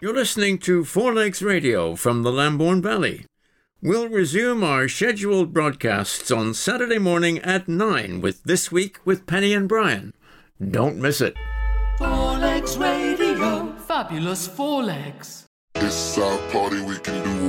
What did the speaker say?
You're listening to Four Legs Radio from the Lambourne Valley. We'll resume our scheduled broadcasts on Saturday morning at 9 with This Week with Penny and Brian. Don't miss it. Four Legs Radio. Fabulous Four Legs. It's our party, we can do